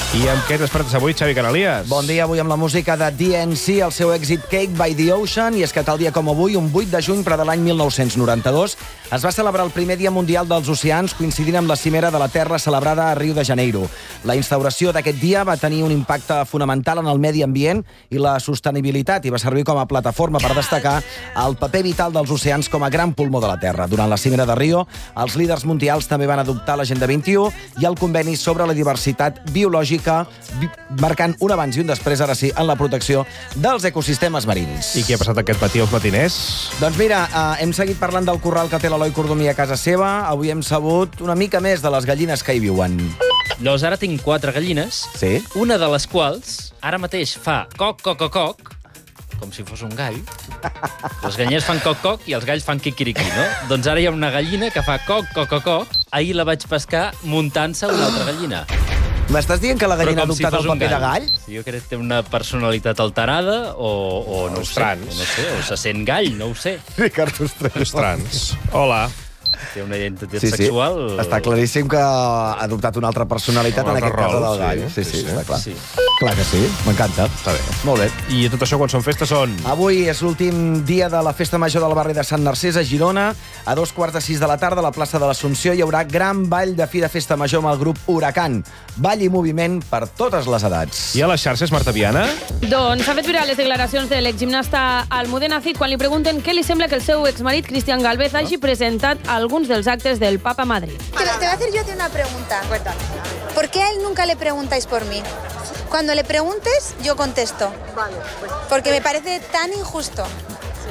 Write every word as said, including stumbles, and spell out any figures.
I amb què despertes avui, Xavi Canalies? Bon dia, avui amb la música de D N C, el seu èxit Cake by the Ocean, i és que tal dia com avui, un vuit de juny, però de l'any mil nou-cents noranta-dos, es va celebrar el primer Dia Mundial dels Oceans, coincidint amb la Cimera de la Terra celebrada a Rio de Janeiro. La instauració d'aquest dia va tenir un impacte fonamental en el medi ambient i la sostenibilitat, i va servir com a plataforma per destacar el paper vital dels oceans com a gran pulmó de la Terra. Durant la Cimera de Rio, els líders mundials també van adoptar l'Agenda vint-i-u i el conveni sobre la diversitat biològica, marcant un abans i un després, ara sí, en la protecció dels ecosistemes marins. I què ha passat aquest matí als matiners? Doncs mira, eh, hem seguit parlant del corral que té l'Eloi Cordomí a casa seva. Avui hem sabut una mica més de les gallines que hi viuen. Llavors ara tinc quatre gallines, Sí? una de les quals ara mateix fa coc, coc, coc, coc, com si fos un gall. Les gallines fan coc, coc i els galls fan quiquiriquí, no? Doncs ara hi ha una gallina que fa coc, coc, coc, coc. Ahir la vaig pescar muntant-se una altra gallina. M'estàs dient que la gallina ha Però com si adoptat fos el un paper de gall? Sí, jo crec que té una personalitat alterada o, o no ho sé, trans. o no sé, o se sent gall, no ho sé. Ricard Ostrell. És trans. Hola. Té una identitat Sí, sí. sexual... Està claríssim que ha adoptat una altra personalitat, Un en altre aquest cas rol, la del gall. sí, Sí, sí, sí, sí. està clar. Sí. Clar que sí, m'encanta. Està bé. Molt bé. I tot això, quan són festes, són... Avui és l'últim dia de la Festa Major del barri de Sant Narcís a Girona. A dos quarts de sis de la tarda, a la plaça de l'Assumpció, hi haurà gran ball de fi de Festa Major amb el grup Huracan. Ball i moviment per totes les edats. I a les xarxes, Marta Viana? Doncs s'ha fet viral les declaracions de l'exgimnasta Almudena Cid quan li pregunten què li sembla que el seu exmarit Cristian Galvez hagi presentat alguns dels actes del Papa a Madrid. Te, te voy a hacer yo una pregunta. ¿Por qué a él nunca le preguntáis por mí? Cuando le preguntes, yo contesto. Porque me parece tan injusto.